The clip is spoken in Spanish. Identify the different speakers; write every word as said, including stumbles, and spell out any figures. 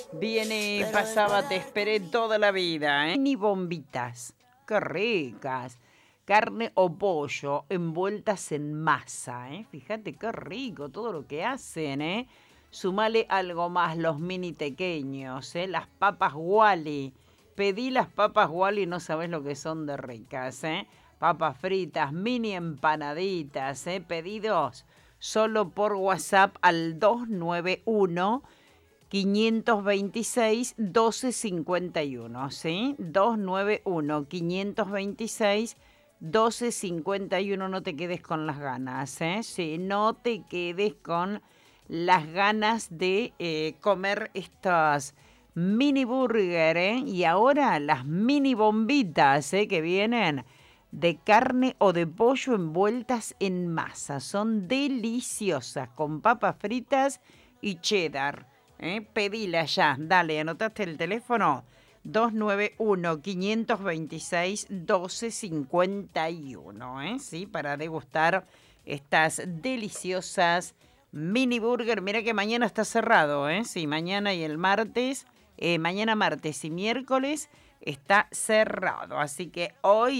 Speaker 1: Viene, pasaba, te esperé toda la vida, ¿eh? Ni bombitas, qué ricas. Carne o pollo envueltas en masa, ¿eh? Fíjate qué rico todo lo que hacen, ¿eh? Sumale algo más, los mini pequeños, ¿eh? Las papas Wally. Pedí las papas Wally, no sabes lo que son de ricas, ¿eh? Papas fritas, mini empanaditas, ¿eh? Pedidos solo por WhatsApp al dos nueve uno, quinientos veintiséis, doce cincuenta y uno, ¿sí? dos nueve uno, quinientos veintiséis, doce cincuenta y uno. No te quedes con las ganas, ¿eh? Sí, no te quedes con las ganas de eh, comer estas mini burger, ¿eh? Y ahora las mini bombitas, ¿eh? Que vienen de carne o de pollo envueltas en masa. Son deliciosas, con papas fritas y cheddar. ¿Eh? Pedila ya, dale, anotaste el teléfono dos nueve uno, quinientos veintiséis, doce cincuenta y uno, ¿eh? Sí, para degustar estas deliciosas mini burger. Mira que mañana está cerrado, ¿eh? Sí, mañana y el martes, eh, mañana martes y miércoles está cerrado, así que hoy